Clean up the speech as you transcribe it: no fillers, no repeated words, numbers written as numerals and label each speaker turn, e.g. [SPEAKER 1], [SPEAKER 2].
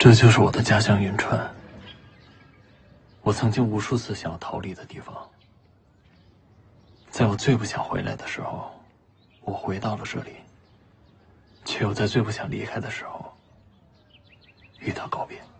[SPEAKER 1] 这就是我的家乡云川，我曾经无数次想要逃离的地方。在我最不想回来的时候，我回到了这里，却又在最不想离开的时候与他告别。